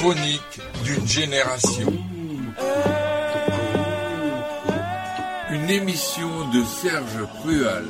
chronique d'une génération. Une émission de Serge Prual.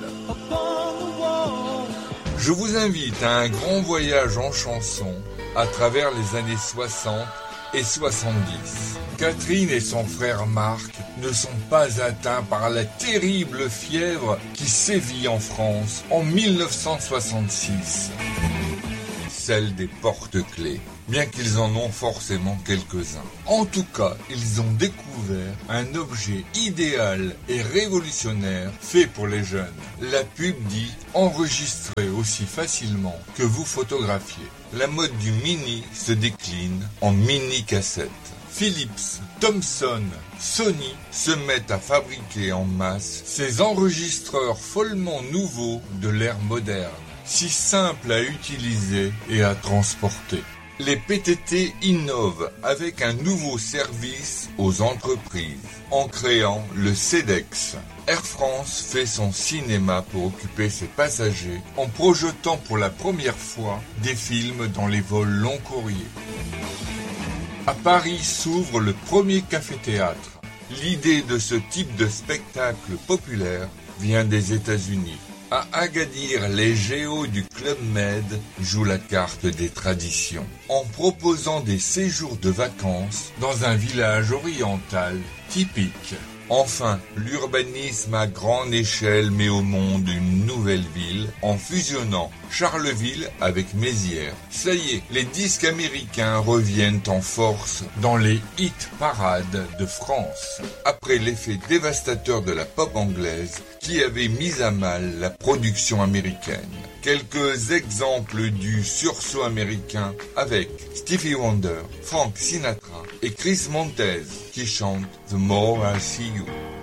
Je vous invite à un grand voyage en chanson à travers les années 60 et 70. Catherine et son frère Marc ne sont pas atteints par la terrible fièvre qui sévit en France en 1966. Celle des porte-clés, bien qu'ils en ont forcément quelques-uns. En tout cas, ils ont découvert un objet idéal et révolutionnaire fait pour les jeunes. La pub dit « enregistrer aussi facilement que vous photographiez ». La mode du mini se décline en mini-cassette. Philips, Thomson, Sony se mettent à fabriquer en masse ces enregistreurs follement nouveaux de l'ère moderne, si simples à utiliser et à transporter. Les PTT innovent avec un nouveau service aux entreprises en créant le CEDEX. Air France fait son cinéma pour occuper ses passagers en projetant pour la première fois des films dans les vols long courriers. À Paris s'ouvre le premier café-théâtre. L'idée de ce type de spectacle populaire vient des États-Unis. À Agadir, les géos du Club Med jouent la carte des traditions, en proposant des séjours de vacances dans un village oriental typique. Enfin, l'urbanisme à grande échelle met au monde une nouvelle ville en fusionnant Charleville avec Mézières. Ça y est, les disques américains reviennent en force dans les hit parades de France, après l'effet dévastateur de la pop anglaise qui avait mis à mal la production américaine. Quelques exemples du sursaut américain avec Stevie Wonder, Frank Sinatra et Chris Montez qui chantent The More I See You.